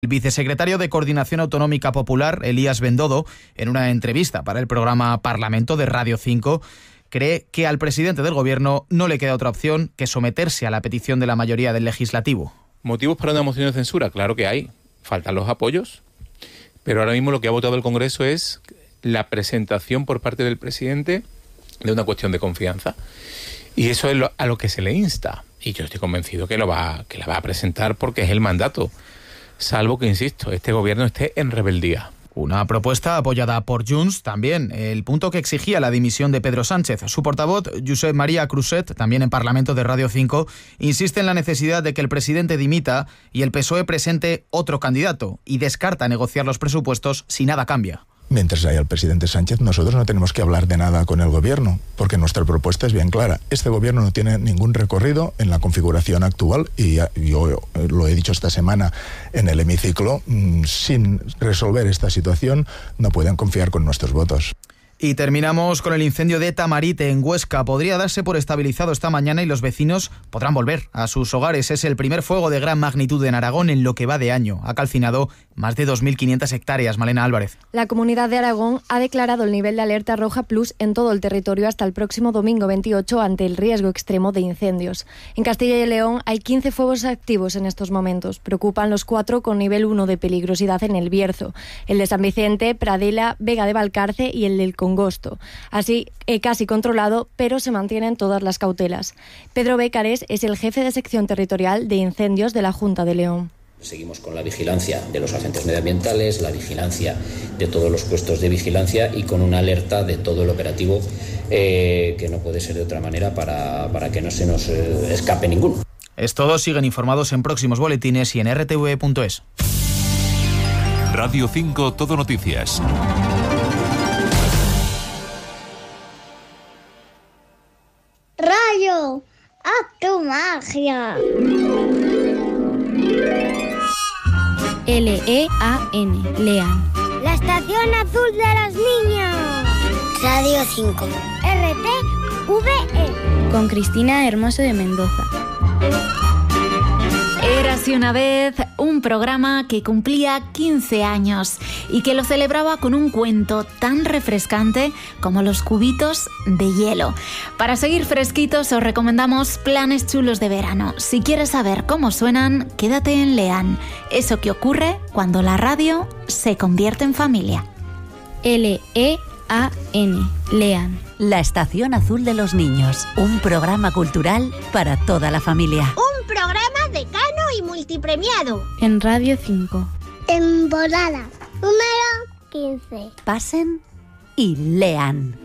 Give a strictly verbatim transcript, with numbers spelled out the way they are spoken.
El vicesecretario de Coordinación Autonómica Popular, Elías Bendodo, en una entrevista para el programa Parlamento de Radio cinco, cree que al presidente del Gobierno no le queda otra opción que someterse a la petición de la mayoría del Legislativo. ¿Motivos para una moción de censura? Claro que hay. Faltan los apoyos. Pero ahora mismo lo que ha votado el Congreso es la presentación por parte del presidente de una cuestión de confianza. Y eso es lo, a lo que se le insta. Y yo estoy convencido que, lo va, que la va a presentar porque es el mandato. Salvo que, insisto, este gobierno esté en rebeldía. Una propuesta apoyada por Junts también, el punto que exigía la dimisión de Pedro Sánchez. Su portavoz, Josep María Cruzet, también en Parlamento de Radio cinco, insiste en la necesidad de que el presidente dimita y el P S O E presente otro candidato y descarta negociar los presupuestos si nada cambia. Mientras haya el presidente Sánchez, nosotros no tenemos que hablar de nada con el gobierno, porque nuestra propuesta es bien clara. Este gobierno no tiene ningún recorrido en la configuración actual y yo lo he dicho esta semana en el hemiciclo, sin resolver esta situación no pueden confiar con nuestros votos. Y terminamos con el incendio de Tamarite en Huesca. Podría darse por estabilizado esta mañana y los vecinos podrán volver a sus hogares. Es el primer fuego de gran magnitud en Aragón en lo que va de año. Ha calcinado más de dos mil quinientas hectáreas. Malena Álvarez. La Comunidad de Aragón ha declarado el nivel de alerta roja plus en todo el territorio hasta el próximo domingo veintiocho ante el riesgo extremo de incendios. En Castilla y León hay quince fuegos activos en estos momentos. Preocupan los cuatro con nivel uno de peligrosidad en el Bierzo. El de San Vicente, Pradela, Vega de Valcarce y el del Congosto. Así, eh, casi controlado, pero se mantienen todas las cautelas. Pedro Bécares es el jefe de sección territorial de incendios de la Junta de León. Seguimos con la vigilancia de los agentes medioambientales, la vigilancia de todos los puestos de vigilancia y con una alerta de todo el operativo eh, que no puede ser de otra manera para, para que no se nos eh, escape ninguno. Es todo, siguen informados en próximos boletines y en r t v punto es. Radio cinco Todo Noticias. Rayo, haz tu magia. L E A N, Lean. La estación azul de los niños. Radio cinco. R T V E. Con Cristina Hermoso de Mendoza. Érase una vez un programa que cumplía quince años y que lo celebraba con un cuento tan refrescante como los cubitos de hielo. Para seguir fresquitos os recomendamos Planes Chulos de Verano. Si quieres saber cómo suenan, quédate en Lean. Eso que ocurre cuando la radio se convierte en familia. L E A N, Lean. La Estación Azul de los Niños, un programa cultural para toda la familia. Un programa decano y multipremiado. En Radio cinco. Temporada número quince. Pasen y lean.